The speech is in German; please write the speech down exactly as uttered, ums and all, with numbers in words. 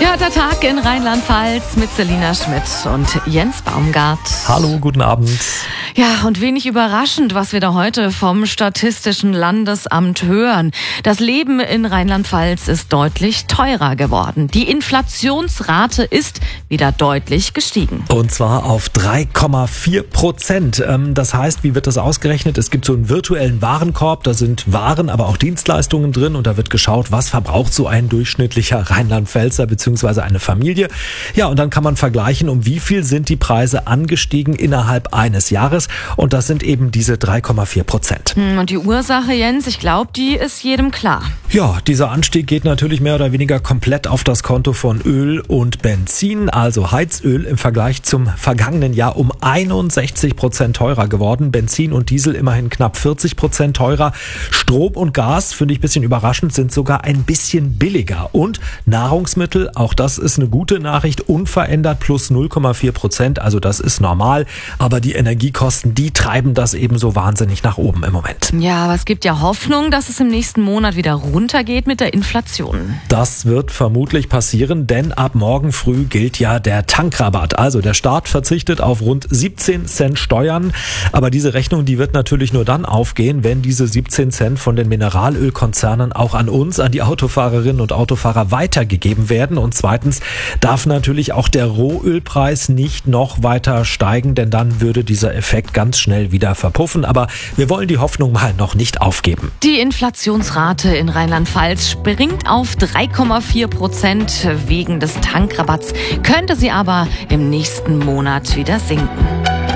Ja, der Tag in Rheinland-Pfalz mit Selina Schmidt und Jens Baumgart. Hallo, guten Abend. Ja, und wenig überraschend, was wir da heute vom Statistischen Landesamt hören. Das Leben in Rheinland-Pfalz ist deutlich teurer geworden. Die Inflationsrate ist wieder deutlich gestiegen. Und zwar auf drei Komma vier Prozent. Das heißt, wie wird das ausgerechnet? Es gibt so einen virtuellen Warenkorb, da sind Waren, aber auch Dienstleistungen drin und da wird geschaut, was verbraucht so ein durchschnittlicher Rheinland-Pfälzer bzw. eine Familie. Ja, und dann kann man vergleichen, um wie viel sind die Preise angestiegen innerhalb eines Jahres. Und das sind eben diese drei Komma vier Prozent. Und die Ursache, Jens, ich glaube, die ist jedem klar. Ja, dieser Anstieg geht natürlich mehr oder weniger komplett auf das Konto von Öl und Benzin, also Heizöl im Vergleich zum vergangenen Jahr um einundsechzig Prozent teurer geworden. Benzin und Diesel immerhin knapp vierzig Prozent teurer. Strom und Gas, finde ich ein bisschen überraschend, sind sogar ein bisschen billiger. Und Nahrungsmittel, auch das ist eine gute Nachricht, unverändert plus null Komma vier Prozent, also das ist normal. Aber die Energiekosten, die treiben das eben so wahnsinnig nach oben im Moment. Ja, aber es gibt ja Hoffnung, dass es im nächsten Monat wieder runtergeht mit der Inflation. Das wird vermutlich passieren, denn ab morgen früh gilt ja der Tankrabatt. Also der Staat verzichtet auf rund siebzehn Cent Steuern. Aber diese Rechnung, die wird natürlich nur dann aufgehen, wenn diese siebzehn Cent von den Mineralölkonzernen auch an uns, an die Autofahrerinnen und Autofahrer weitergegeben werden. Und zweitens darf natürlich auch der Rohölpreis nicht noch weiter steigen, denn dann würde dieser Effekt ganz schnell wieder verpuffen. Aber wir wollen die Hoffnung mal noch nicht aufgeben. Die Inflationsrate in Rheinland-Pfalz springt auf drei Komma vier Prozent wegen des Tankrabatts, könnte sie aber im nächsten Monat wieder sinken.